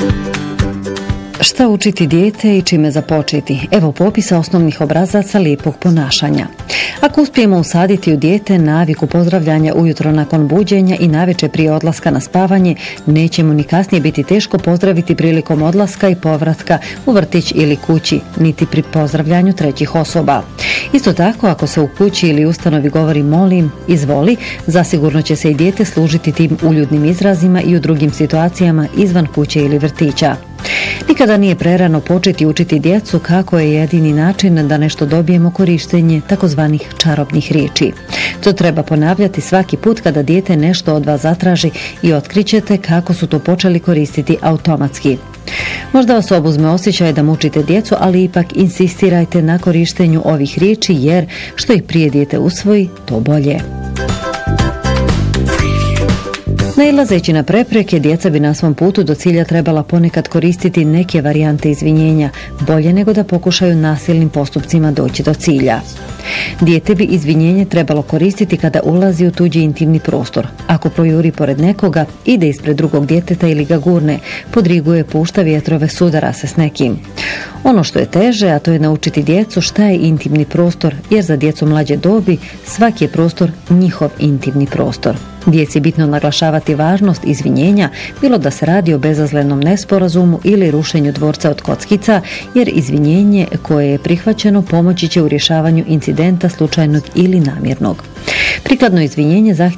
Šta učiti dijete i čime započeti? Evo popisa osnovnih obrazaca lijepog ponašanja. Ako uspijemo usaditi u dijete naviku pozdravljanja ujutro nakon buđenja i navečer prije odlaska na spavanje, nećemo ni kasnije biti teško pozdraviti prilikom odlaska i povratka u vrtić ili kući, niti pri pozdravljanju trećih osoba. Isto tako, ako se u kući ili ustanovi govori molim, izvoli, zasigurno će se i dijete služiti tim uljudnim izrazima i u drugim situacijama izvan kuće ili vrtića. Nikada nije prerano početi učiti djecu kako je jedini način da nešto dobijemo korištenje takozvanih čarobnih riječi. To treba ponavljati svaki put kada dijete nešto od vas zatraži i otkrićete kako su to počeli koristiti automatski. Možda vas obuzme osjećaj da mučite djecu, ali ipak insistirajte na korištenju ovih riječi jer što ih prije dijete usvoji, to bolje. Nailazeći na prepreke, djeca bi na svom putu do cilja trebala ponekad koristiti neke varijante izvinjenja, bolje nego da pokušaju nasilnim postupcima doći do cilja. Dijete bi izvinjenje trebalo koristiti kada ulazi u tuđi intimni prostor. Ako projuri pored nekoga, ide ispred drugog djeteta ili ga gurne, podriguje, pušta vjetrove, sudara se s nekim. Ono što je teže, a to je naučiti djecu šta je intimni prostor, jer za djecu mlađe dobi svaki je prostor njihov intimni prostor. Djeci je bitno naglašavati važnost izvinjenja, bilo da se radi o bezazlenom nesporazumu ili rušenju dvorca od kockica, jer izvinjenje koje je prihvaćeno pomoći će u rješavanju incidenta slučajnog ili namjernog. Prikladno izvinjenje zahtijeva